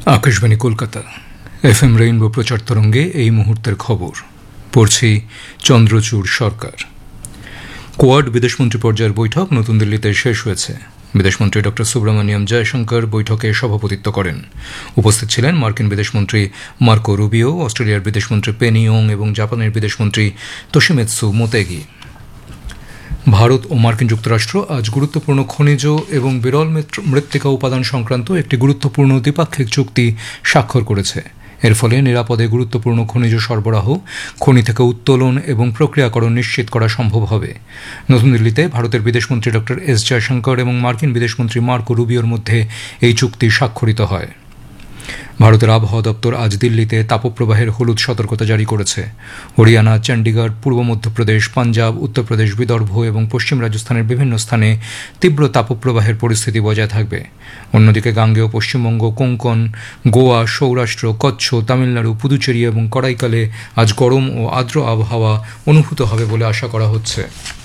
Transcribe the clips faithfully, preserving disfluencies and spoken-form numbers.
Akashvani Kolkata F M rainbow প্রচার তরঙ্গে এই মুহূর্তের খবর পড়ছি চন্দ্রচূড় সরকার। কোয়াড বিদেশমন্ত্রী পর্যায়ের বৈঠক নতুন দিল্লিতে শেষ হয়েছে। বিদেশমন্ত্রী ড সুব্রমণিয়াম জয়শঙ্কর বৈঠকে সভাপতিত্ব করেন। উপস্থিত ছিলেন মার্কিন বিদেশমন্ত্রী মার্কো রুবিও, অস্ট্রেলিয়ার বিদেশমন্ত্রী পেনি ইয়ং এবং জাপানের বিদেশমন্ত্রী তোশিমিৎসু মোতেগি। ভারত ও মার্কিন যুক্তরাষ্ট্র আজ গুরুত্বপূর্ণ খনিজ এবং বিরল মৃত্তিকা উপাদান সংক্রান্ত একটি গুরুত্বপূর্ণ দ্বিপাক্ষিক চুক্তি স্বাক্ষর করেছে। এর ফলে নিরাপদে গুরুত্বপূর্ণ খনিজ সরবরাহ, খনি থেকে উত্তোলন এবং প্রক্রিয়াকরণ নিশ্চিত করা সম্ভব হবে। নতুন দিল্লিতে ভারতের বিদেশমন্ত্রী ড এস জয়শঙ্কর এবং মার্কিন বিদেশমন্ত্রী মার্কো রুবিওর মধ্যে এই চুক্তি স্বাক্ষরিত হয়। ভারতের আবহাওয়া দপ্তর আজ দিল্লিতে তাপপ্রবাহের হলুদ সতর্কতা জারি করেছে। হরিয়ানা, চণ্ডীগড়, পূর্ব মধ্যপ্রদেশ, পাঞ্জাব, উত্তরপ্রদেশ, বিদর্ভ এবং পশ্চিম রাজস্থানের বিভিন্ন স্থানে তীব্র তাপপ্রবাহের পরিস্থিতি বজায় থাকবে। অন্যদিকে গাঙ্গেয় পশ্চিমবঙ্গ, কোঙ্কন, গোয়া, সৌরাষ্ট্র, কচ্ছ, তামিলনাড়ু, পুদুচেরি এবং করাইকালে আজ গরম ও আর্দ্র আবহাওয়া অনুভূত হবে বলে আশা করা হচ্ছে।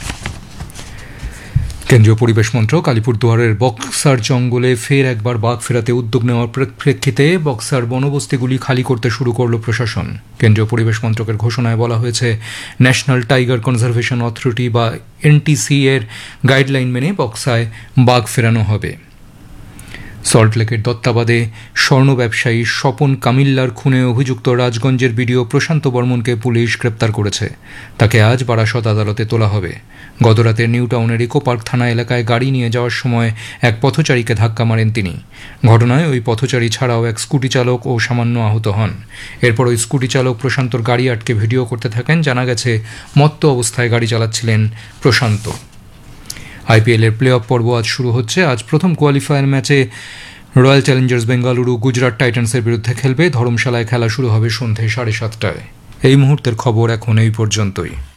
কেন্দ্রীয় পরিবেশ মন্ত্রক আলিপুরদুয়ারের বক্সার জঙ্গলে ফের একবার বাঘ ফেরাতে উদ্যোগ নেওয়ার প্রেক্ষিতে বক্সার বনবস্তিগুলি খালি করতে শুরু করল প্রশাসন। কেন্দ্রীয় পরিবেশ মন্ত্রকের ঘোষণায় বলা হয়েছে, ন্যাশনাল টাইগার কনজারভেশন অথরিটি বা এনটিসি এর গাইডলাইন মেনে বক্সায় বাঘ ফেরানো হবে। সল্টলেকের দত্তাবাদে স্বর্ণ ব্যবসায়ী স্বপন কামিল্লার খুনে অভিযুক্ত রাজগঞ্জের বিডিও প্রশান্ত বর্মনকে পুলিশ গ্রেপ্তার করেছে। তাকে আজ বারাসত আদালতে তোলা হবে। গতরাতে নিউ টাউনের ইকো পার্ক থানা এলাকায় গাড়ি নিয়ে যাওয়ার সময় এক পথচারীকে ধাক্কা মারেন তিনি। ঘটনায় ওই পথচারী ছাড়াও এক স্কুটি চালক ও সামান্য আহত হন। এরপর ওই স্কুটি চালক প্রশান্তর গাড়ি আটকে ভিডিও করতে থাকেন। জানা গেছে, মত্ত অবস্থায় গাড়ি চালাচ্ছিলেন প্রশান্ত। আইপিএল এর প্লে অফ পর্ব আজ শুরু হচ্ছে। আজ প্রথম কোয়ালিফায়ার ম্যাচে রয়্যাল চ্যালেঞ্জার্স বেঙ্গালুরু গুজরাট টাইটান্সের বিরুদ্ধে খেলবে। ধর্মশালায় খেলা শুরু হবে সন্ধে সাড়ে সাতটায়। এই মুহূর্তের খবর এখন এই পর্যন্তই।